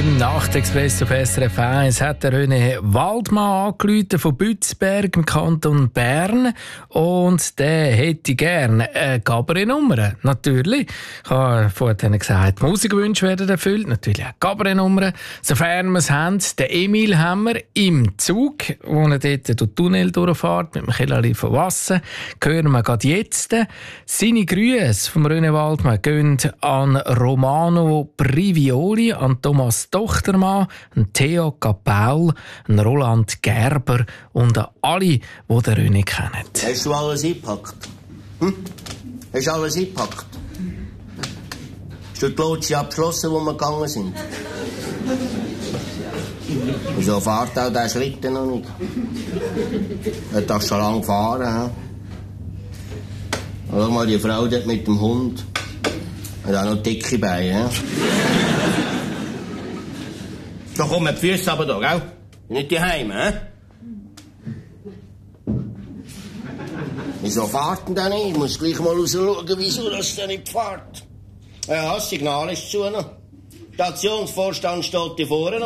im Nachtexpress auf SRF 1 hat der René Waldmann angerufen von Bützberg im Kanton Bern und der hätte gerne eine Cabaret-Nummer. Natürlich. Ich habe vorhin gesagt, Musikwünsche werden erfüllt. Natürlich auch Cabaret-Nummern. Sofern wir es haben, den Emil haben wir im Zug, wo er dort durch den Tunnel durchfährt mit dem Kellerli von Wasser. Hören wir gerade jetzt. Seine Grüße vom René Waldmann gehen an Romano Privioli, an Thomas Tochtermann, an Theo Capaul, an Roland Gerber und an alle, die den René kennen. Hast du alles eingepackt? Hast du alles eingepackt? Hast du die Lotse abgeschlossen, wo wir gegangen sind? Wieso fährt auch der Schlitten noch nicht? Er hat doch schon lange gefahren. Schau mal, die Frau dort mit dem Hund. Hat auch noch dicke Beine. Da kommen die Füße aber da, gell? Nicht die Heime, hä? Wieso fährt denn der nicht? Ich muss gleich mal rausschauen, wieso das denn nicht fährt. Ja, das Signal ist zu. Stationsvorstand steht hier vorne.